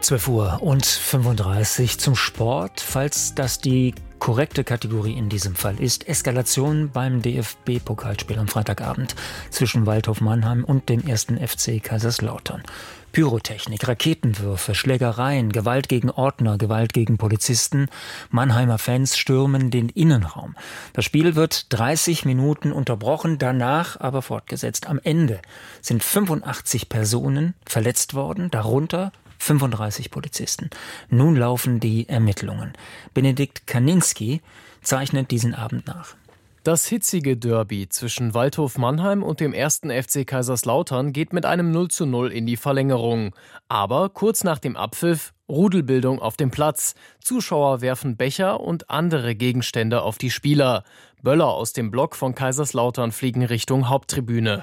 12:35 zum Sport, falls das die korrekte Kategorie in diesem Fall ist. Eskalation beim DFB-Pokalspiel am Freitagabend zwischen Waldhof Mannheim und dem 1. FC Kaiserslautern. Pyrotechnik, Raketenwürfe, Schlägereien, Gewalt gegen Ordner, Gewalt gegen Polizisten. Mannheimer Fans stürmen den Innenraum. Das Spiel wird 30 Minuten unterbrochen, danach aber fortgesetzt. Am Ende sind 85 Personen verletzt worden, darunter 35 Polizisten. Nun laufen die Ermittlungen. Benedikt Kaninski zeichnet diesen Abend nach. Das hitzige Derby zwischen Waldhof Mannheim und dem 1. FC Kaiserslautern geht mit einem 0:0 in die Verlängerung. Aber kurz nach dem Abpfiff Rudelbildung auf dem Platz. Zuschauer werfen Becher und andere Gegenstände auf die Spieler. Böller aus dem Block von Kaiserslautern fliegen Richtung Haupttribüne.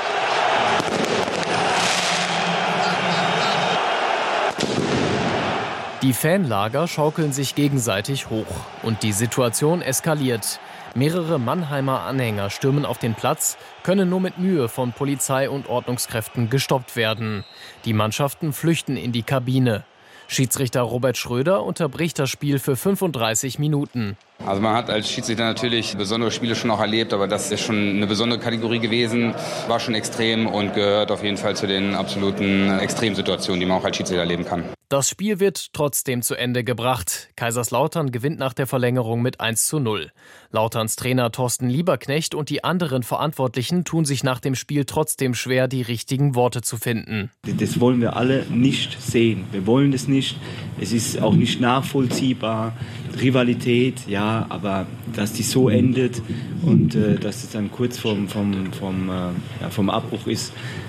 Die Fanlager schaukeln sich gegenseitig hoch und die Situation eskaliert. Mehrere Mannheimer Anhänger stürmen auf den Platz, können nur mit Mühe von Polizei und Ordnungskräften gestoppt werden. Die Mannschaften flüchten in die Kabine. Schiedsrichter Robert Schröder unterbricht das Spiel für 35 Minuten. Also man hat als Schiedsrichter natürlich besondere Spiele schon auch erlebt, aber das ist schon eine besondere Kategorie gewesen, war schon extrem und gehört auf jeden Fall zu den absoluten Extremsituationen, die man auch als Schiedsrichter erleben kann. Das Spiel wird trotzdem zu Ende gebracht. Kaiserslautern gewinnt nach der Verlängerung mit 1:0. Lauterns Trainer Thorsten Lieberknecht und die anderen Verantwortlichen tun sich nach dem Spiel trotzdem schwer, die richtigen Worte zu finden. Das wollen wir alle nicht sehen. Wir wollen es nicht. Es ist auch nicht nachvollziehbar. Rivalität, ja, aber dass die so endet und dass es dann kurz vom Abbruch ist,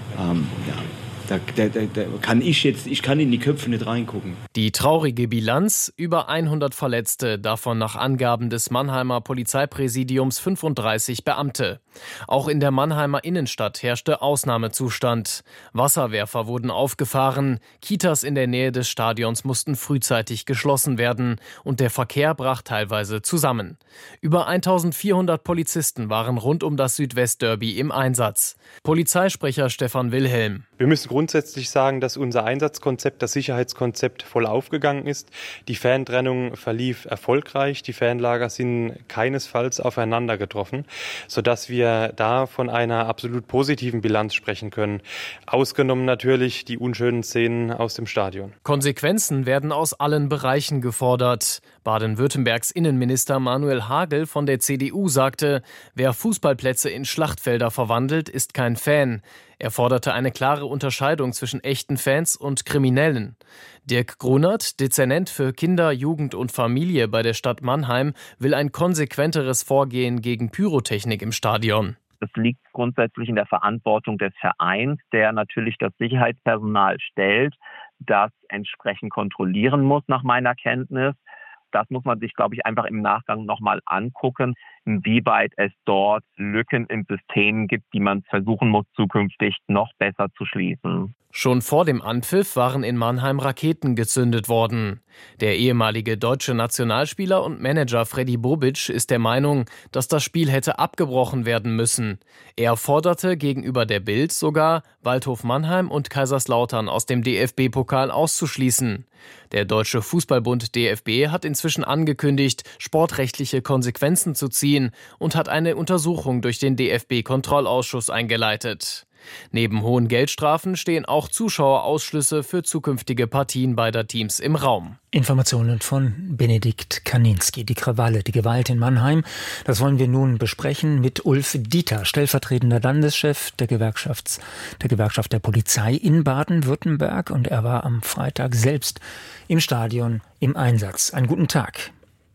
Da kann ich kann in die Köpfe nicht reingucken. Die traurige Bilanz: über 100 Verletzte, davon nach Angaben des Mannheimer Polizeipräsidiums 35 Beamte. Auch in der Mannheimer Innenstadt herrschte Ausnahmezustand. Wasserwerfer wurden aufgefahren, Kitas in der Nähe des Stadions mussten frühzeitig geschlossen werden und der Verkehr brach teilweise zusammen. Über 1400 Polizisten waren rund um das Südwestderby im Einsatz. Polizeisprecher Stefan Wilhelm: Wir müssen grundsätzlich sagen, dass unser Einsatzkonzept, das Sicherheitskonzept voll aufgegangen ist. Die Fantrennung verlief erfolgreich. Die Fanlager sind keinesfalls aufeinander getroffen, sodass wir da von einer absolut positiven Bilanz sprechen können. Ausgenommen natürlich die unschönen Szenen aus dem Stadion. Konsequenzen werden aus allen Bereichen gefordert. Baden-Württembergs Innenminister Manuel Hagel von der CDU sagte, wer Fußballplätze in Schlachtfelder verwandelt, ist kein Fan. Er forderte eine klare Unterscheidung zwischen echten Fans und Kriminellen. Dirk Grunert, Dezernent für Kinder, Jugend und Familie bei der Stadt Mannheim, will ein konsequenteres Vorgehen gegen Pyrotechnik im Stadion. Das liegt grundsätzlich in der Verantwortung des Vereins, der natürlich das Sicherheitspersonal stellt, das entsprechend kontrollieren muss, nach meiner Kenntnis. Das muss man sich, glaube ich, einfach im Nachgang nochmal angucken, inwieweit es dort Lücken im System gibt, die man versuchen muss, zukünftig noch besser zu schließen. Schon vor dem Anpfiff waren in Mannheim Raketen gezündet worden. Der ehemalige deutsche Nationalspieler und Manager Freddy Bobic ist der Meinung, dass das Spiel hätte abgebrochen werden müssen. Er forderte gegenüber der Bild sogar, Waldhof Mannheim und Kaiserslautern aus dem DFB-Pokal auszuschließen. Der Deutsche Fußballbund DFB hat inzwischen angekündigt, sportrechtliche Konsequenzen zu ziehen und hat eine Untersuchung durch den DFB-Kontrollausschuss eingeleitet. Neben hohen Geldstrafen stehen auch Zuschauerausschlüsse für zukünftige Partien beider Teams im Raum. Informationen von Benedikt Kaninski. Die Krawalle, die Gewalt in Mannheim, das wollen wir nun besprechen mit Ulf Dieter, stellvertretender Landeschef der Gewerkschaft der Polizei in Baden-Württemberg. Und er war am Freitag selbst im Stadion im Einsatz. Einen guten Tag.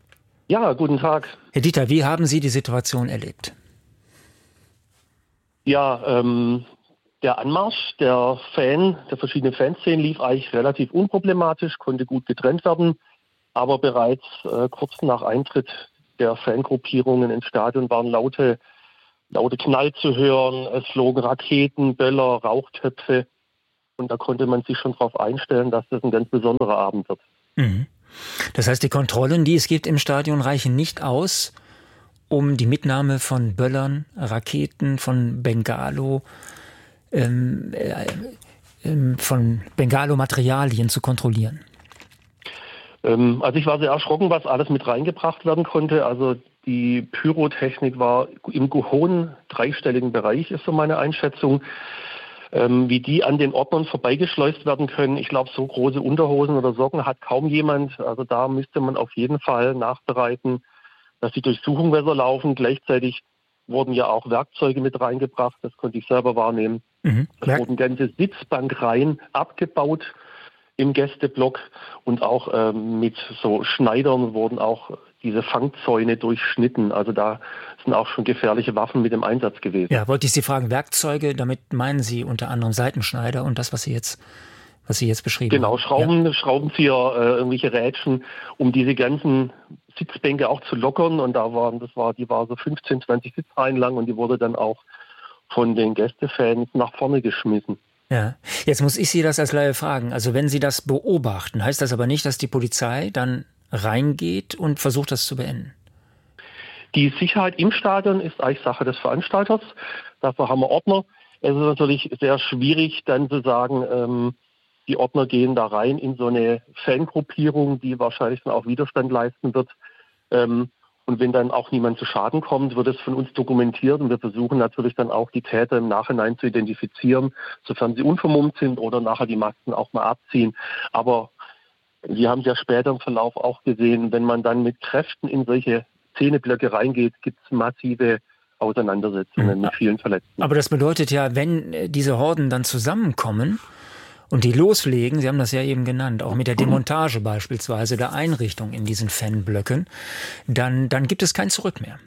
Ja, guten Tag. Herr Dieter, wie haben Sie die Situation erlebt? Ja, der Anmarsch der verschiedenen Fanszenen lief eigentlich relativ unproblematisch, konnte gut getrennt werden. Aber bereits kurz nach Eintritt der Fangruppierungen ins Stadion waren laute Knall zu hören. Es flogen Raketen, Böller, Rauchtöpfe. Und da konnte man sich schon darauf einstellen, dass das ein ganz besonderer Abend wird. Mhm. Das heißt, die Kontrollen, die es gibt im Stadion, reichen nicht aus, um die Mitnahme von Böllern, Raketen, von Bengalo-Materialien zu kontrollieren. Also ich war sehr erschrocken, was alles mit reingebracht werden konnte. Also die Pyrotechnik war im hohen dreistelligen Bereich, ist so meine Einschätzung. Wie die an den Ordnern vorbeigeschleust werden können. Ich glaube, so große Unterhosen oder Socken hat kaum jemand. Also da müsste man auf jeden Fall nachbereiten, dass die Durchsuchungen besser laufen. Gleichzeitig wurden ja auch Werkzeuge mit reingebracht. Das konnte ich selber wahrnehmen. Es wurden ganze Sitzbankreihen abgebaut im Gästeblock und auch mit so Schneidern wurden auch diese Fangzäune durchschnitten. Also da sind auch schon gefährliche Waffen mit im Einsatz gewesen. Ja, wollte ich Sie fragen, Werkzeuge, damit meinen Sie unter anderem Seitenschneider und das, was Sie jetzt beschrieben haben? Genau, Schraubenzieher, irgendwelche Rädchen, um diese ganzen Sitzbänke auch zu lockern. Und die war so 15, 20 Sitzreihen lang und die wurde dann auch von den Gästefans nach vorne geschmissen. Ja, jetzt muss ich Sie das als Laie fragen. Also wenn Sie das beobachten, heißt das aber nicht, dass die Polizei dann reingeht und versucht, das zu beenden? Die Sicherheit im Stadion ist eigentlich Sache des Veranstalters. Dafür haben wir Ordner. Es ist natürlich sehr schwierig, dann zu sagen, die Ordner gehen da rein in so eine Fangruppierung, die wahrscheinlich dann auch Widerstand leisten wird. Und wenn dann auch niemand zu Schaden kommt, wird es von uns dokumentiert und wir versuchen natürlich dann auch die Täter im Nachhinein zu identifizieren, sofern sie unvermummt sind oder nachher die Masken auch mal abziehen. Aber wir haben es ja später im Verlauf auch gesehen, wenn man dann mit Kräften in solche Szeneblöcke reingeht, gibt es massive Auseinandersetzungen mit vielen Verletzten. Aber das bedeutet ja, wenn diese Horden dann zusammenkommen und die loslegen, Sie haben das ja eben genannt, auch mit der Demontage beispielsweise der Einrichtung in diesen Fanblöcken, dann gibt es kein Zurück mehr.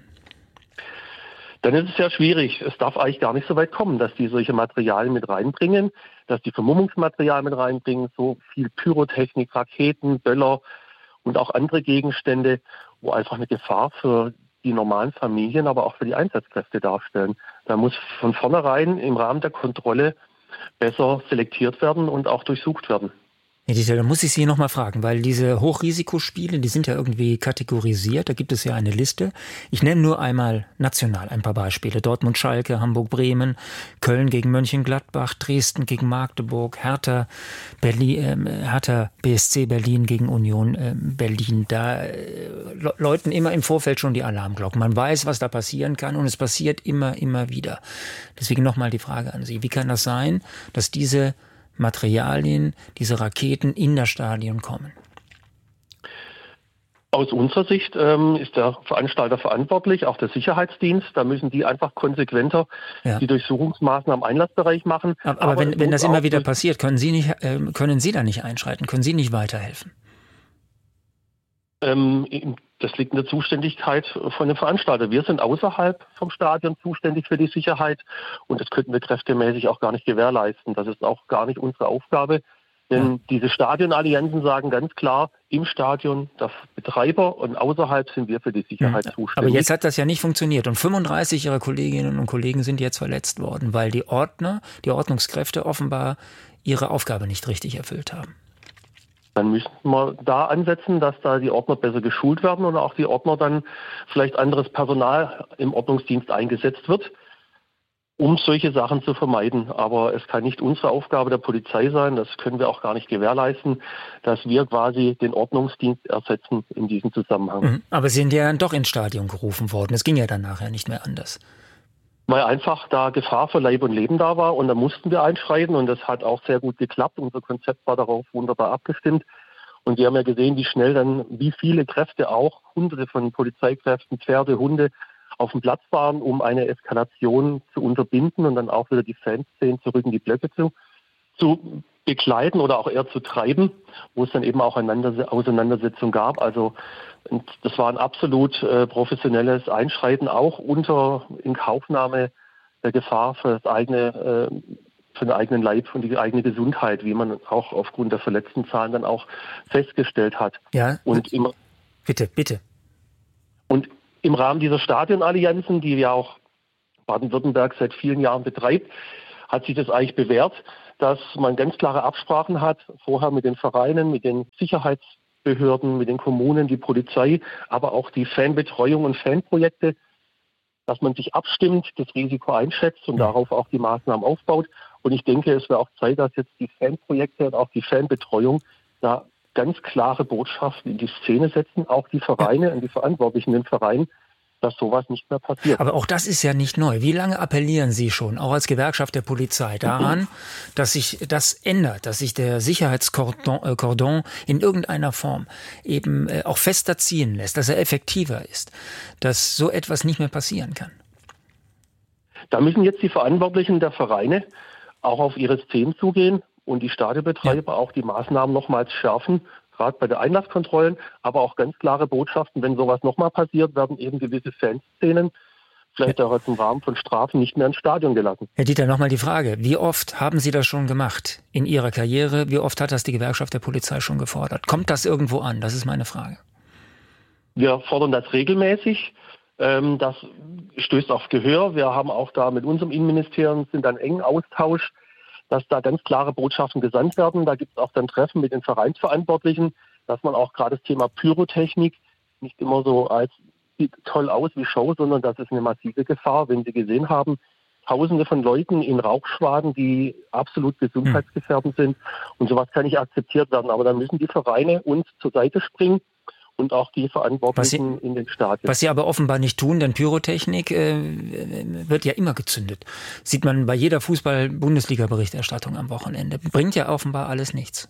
Dann ist es ja schwierig. Es darf eigentlich gar nicht so weit kommen, dass die solche Materialien mit reinbringen, dass die Vermummungsmaterialien mit reinbringen, so viel Pyrotechnik, Raketen, Böller und auch andere Gegenstände, wo einfach eine Gefahr für die normalen Familien, aber auch für die Einsatzkräfte darstellen. Da muss von vornherein im Rahmen der Kontrolle besser selektiert werden und auch durchsucht werden. Herr Dieter, da muss ich Sie nochmal fragen, weil diese Hochrisikospiele, die sind ja irgendwie kategorisiert, da gibt es ja eine Liste. Ich nenne nur einmal national ein paar Beispiele. Dortmund-Schalke, Hamburg-Bremen, Köln gegen Mönchengladbach, Dresden gegen Magdeburg, Hertha BSC Berlin gegen Union Berlin. Da läuten immer im Vorfeld schon die Alarmglocken. Man weiß, was da passieren kann und es passiert immer wieder. Deswegen nochmal die Frage an Sie. Wie kann das sein, dass diese Materialien, diese Raketen in das Stadion kommen? Aus unserer Sicht ist der Veranstalter verantwortlich, auch der Sicherheitsdienst. Da müssen die einfach konsequenter die Durchsuchungsmaßnahmen im Einlassbereich machen. Aber wenn das immer wieder passiert, können Sie da nicht einschreiten? Können Sie nicht weiterhelfen? Das liegt in der Zuständigkeit von dem Veranstalter. Wir sind außerhalb vom Stadion zuständig für die Sicherheit und das könnten wir kräftemäßig auch gar nicht gewährleisten. Das ist auch gar nicht unsere Aufgabe, denn diese Stadionallianzen sagen ganz klar, im Stadion der Betreiber und außerhalb sind wir für die Sicherheit zuständig. Aber jetzt hat das ja nicht funktioniert und 35 Ihrer Kolleginnen und Kollegen sind jetzt verletzt worden, weil die Ordnungskräfte offenbar ihre Aufgabe nicht richtig erfüllt haben. Dann müssen wir da ansetzen, dass da die Ordner besser geschult werden und auch die Ordner dann vielleicht anderes Personal im Ordnungsdienst eingesetzt wird, um solche Sachen zu vermeiden. Aber es kann nicht unsere Aufgabe der Polizei sein, das können wir auch gar nicht gewährleisten, dass wir quasi den Ordnungsdienst ersetzen in diesem Zusammenhang. Aber Sie sind ja dann doch ins Stadion gerufen worden. Es ging ja dann nachher nicht mehr anders. Weil einfach da Gefahr für Leib und Leben da war und da mussten wir einschreiten und das hat auch sehr gut geklappt. Unser Konzept war darauf wunderbar abgestimmt und wir haben ja gesehen, wie viele Kräfte auch, Hunderte von Polizeikräften, Pferde, Hunde auf dem Platz waren, um eine Eskalation zu unterbinden und dann auch wieder die Fanszenen zurück in die Blöcke zu begleiten oder auch eher zu treiben, wo es dann eben auch eine Auseinandersetzung gab. Also das war ein absolut professionelles Einschreiten, auch in Kaufnahme der Gefahr für den eigenen Leib und die eigene Gesundheit, wie man auch aufgrund der Verletztenzahlen dann auch festgestellt hat. Ja, bitte. Und im Rahmen dieser Stadionallianzen, die ja auch Baden-Württemberg seit vielen Jahren betreibt, hat sich das eigentlich bewährt, dass man ganz klare Absprachen hat, vorher mit den Vereinen, mit den Sicherheitsbehörden, mit den Kommunen, die Polizei, aber auch die Fanbetreuung und Fanprojekte, dass man sich abstimmt, das Risiko einschätzt und darauf auch die Maßnahmen aufbaut. Und ich denke, es wäre auch Zeit, dass jetzt die Fanprojekte und auch die Fanbetreuung da ganz klare Botschaften in die Szene setzen, auch die Vereine und die Verantwortlichen im Verein, dass sowas nicht mehr passiert. Aber auch das ist ja nicht neu. Wie lange appellieren Sie schon, auch als Gewerkschaft der Polizei, daran, dass sich das ändert, dass sich der Sicherheitskordon in irgendeiner Form eben auch fester ziehen lässt, dass er effektiver ist, dass so etwas nicht mehr passieren kann? Da müssen jetzt die Verantwortlichen der Vereine auch auf ihre Szenen zugehen und die Stadionbetreiber auch die Maßnahmen nochmals schärfen, gerade bei den Einlasskontrollen, aber auch ganz klare Botschaften, wenn sowas nochmal passiert, werden eben gewisse Fanszenen, vielleicht auch im Rahmen von Strafen, nicht mehr ins Stadion gelassen. Herr Dieter, nochmal die Frage, wie oft haben Sie das schon gemacht in Ihrer Karriere? Wie oft hat das die Gewerkschaft der Polizei schon gefordert? Kommt das irgendwo an? Das ist meine Frage. Wir fordern das regelmäßig. Das stößt auf Gehör. Wir haben auch da mit unserem Innenministerium sind dann engen Austausch, dass da ganz klare Botschaften gesandt werden. Da gibt es auch dann Treffen mit den Vereinsverantwortlichen, dass man auch gerade das Thema Pyrotechnik nicht immer so als sieht toll aus wie Show, sondern das ist eine massive Gefahr. Wenn Sie gesehen haben, Tausende von Leuten in Rauchschwaden, die absolut gesundheitsgefährdend sind. Und sowas kann nicht akzeptiert werden. Aber dann müssen die Vereine uns zur Seite springen und auch die Verantwortlichen in den Stadien. Was sie aber offenbar nicht tun, denn Pyrotechnik wird ja immer gezündet. Sieht man bei jeder Fußball-Bundesliga-Berichterstattung am Wochenende. Bringt ja offenbar alles nichts.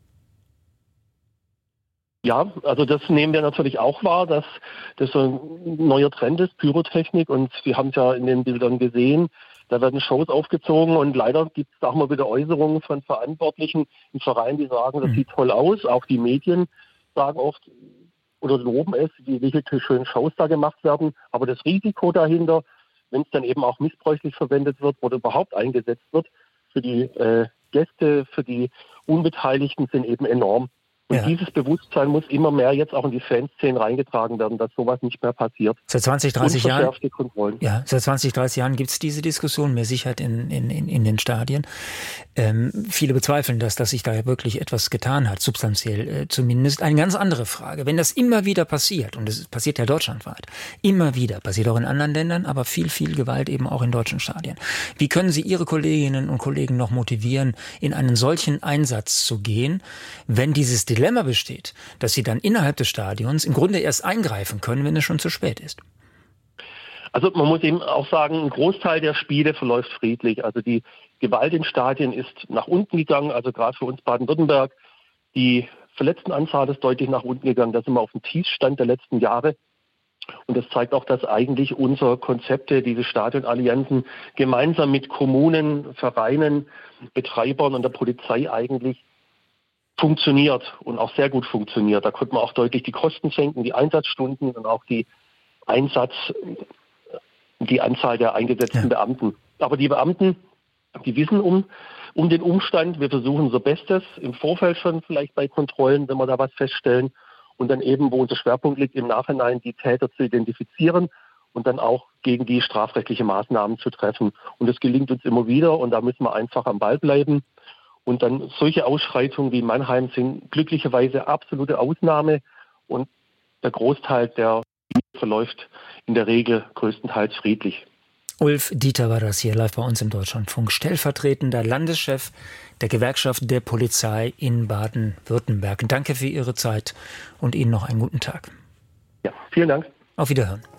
Ja, also das nehmen wir natürlich auch wahr, dass das so ein neuer Trend ist, Pyrotechnik. Und wir haben es ja in den Bildern gesehen, da werden Shows aufgezogen und leider gibt es auch mal wieder Äußerungen von Verantwortlichen im Verein, die sagen, das sieht toll aus. Auch die Medien sagen oft oder loben es, wie welche schönen Shows da gemacht werden. Aber das Risiko dahinter, wenn es dann eben auch missbräuchlich verwendet wird oder überhaupt eingesetzt wird, für die Gäste, für die Unbeteiligten sind eben enorm. Und dieses Bewusstsein muss immer mehr jetzt auch in die Fanszenen reingetragen werden, dass sowas nicht mehr passiert. Seit 20, 30 Jahren, seit 20, 30 Jahren gibt es diese Diskussion, mehr Sicherheit in den Stadien. Viele bezweifeln dass sich da wirklich etwas getan hat, substanziell zumindest. Eine ganz andere Frage. Wenn das immer wieder passiert, und es passiert ja deutschlandweit, immer wieder, passiert auch in anderen Ländern, aber viel, viel Gewalt eben auch in deutschen Stadien. Wie können Sie Ihre Kolleginnen und Kollegen noch motivieren, in einen solchen Einsatz zu gehen, wenn dieses Dilemma besteht, dass sie dann innerhalb des Stadions im Grunde erst eingreifen können, wenn es schon zu spät ist? Also man muss eben auch sagen, ein Großteil der Spiele verläuft friedlich. Also die Gewalt in Stadien ist nach unten gegangen, also gerade für uns Baden-Württemberg. Die Verletztenanzahl ist deutlich nach unten gegangen. Da sind wir auf dem Tiefstand der letzten Jahre. Und das zeigt auch, dass eigentlich unsere Konzepte, diese Stadionallianzen, gemeinsam mit Kommunen, Vereinen, Betreibern und der Polizei eigentlich funktioniert und auch sehr gut funktioniert. Da konnte man auch deutlich die Kosten senken, die Einsatzstunden und auch die Anzahl der eingesetzten Beamten. Aber die Beamten, die wissen um den Umstand. Wir versuchen unser Bestes im Vorfeld schon vielleicht bei Kontrollen, wenn wir da was feststellen. Und dann eben, wo unser Schwerpunkt liegt, im Nachhinein die Täter zu identifizieren und dann auch gegen die strafrechtliche Maßnahmen zu treffen. Und das gelingt uns immer wieder und da müssen wir einfach am Ball bleiben. Und dann solche Ausschreitungen wie in Mannheim sind glücklicherweise absolute Ausnahme und der Großteil der verläuft in der Regel größtenteils friedlich. Ulf Dieter war das hier live bei uns im Deutschlandfunk, stellvertretender Landeschef der Gewerkschaft der Polizei in Baden-Württemberg. Danke für Ihre Zeit und Ihnen noch einen guten Tag. Ja, vielen Dank. Auf Wiederhören.